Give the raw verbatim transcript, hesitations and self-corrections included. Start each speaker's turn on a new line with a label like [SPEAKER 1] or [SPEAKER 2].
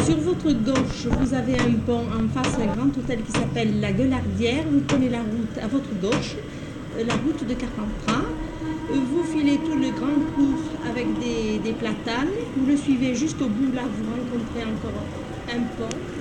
[SPEAKER 1] Sur votre gauche, vous avez un pont en face d'un grand hôtel qui s'appelle la Gueulardière. Vous prenez la route à votre gauche, euh, la route de Carpentras. Euh, Vous filez tout le grand cours avec des, des platanes. Vous le suivez jusqu'au bout. Là, vous rencontrez encore un pont.